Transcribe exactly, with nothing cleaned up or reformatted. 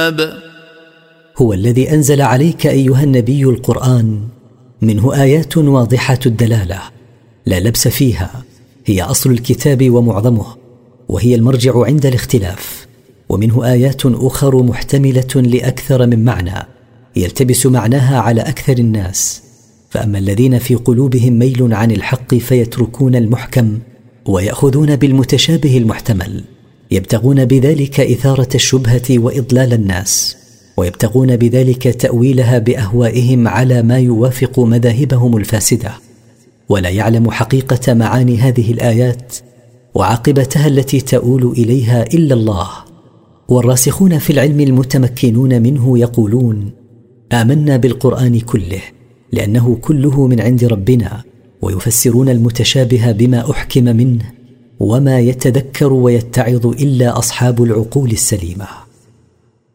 هو الذي أنزل عليك أيها النبي القرآن، منه آيات واضحة الدلالة لا لبس فيها، هي أصل الكتاب ومعظمه، وهي المرجع عند الاختلاف، ومنه آيات أخر محتملة لأكثر من معنى يلتبس معناها على أكثر الناس. فأما الذين في قلوبهم ميل عن الحق فيتركون المحكم ويأخذون بالمتشابه المحتمل، يبتغون بذلك إثارة الشبهة وإضلال الناس، ويبتغون بذلك تأويلها بأهوائهم على ما يوافق مذاهبهم الفاسدة، ولا يعلم حقيقة معاني هذه الآيات وعاقبتها التي تؤول إليها إلا الله. والراسخون في العلم المتمكنون منه يقولون: آمنا بالقرآن كله لأنه كله من عند ربنا، ويفسرون المتشابه بما أحكم منه، وما يتذكر ويتعظ إلا أصحاب العقول السليمة.